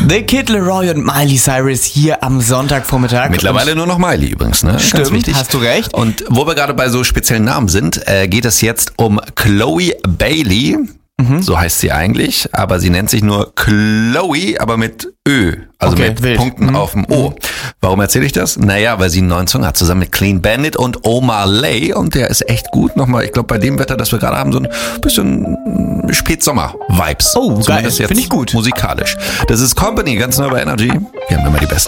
The Kid Laroi und Miley Cyrus hier am Sonntagvormittag. Mittlerweile nur noch Miley übrigens, ne? Stimmt, Ganz wichtig. hast du recht. Und wo wir gerade bei so speziellen Namen sind, geht es jetzt um Chloe Bailey. So heißt sie eigentlich, aber sie nennt sich nur Chloe, aber mit Ö, also Okay, mit wild. Punkten auf dem O. Warum erzähle ich das? Naja, weil sie einen neuen Song hat, zusammen mit Clean Bandit und Omar Lay, und der ist echt gut. Nochmal, ich glaube, bei dem Wetter, das wir gerade haben, so ein bisschen Spätsommer-Vibes. Oh, geil. Zumindest jetzt Finde ich gut. musikalisch. Das ist Company, ganz neu bei Energy. Wir haben immer die besten.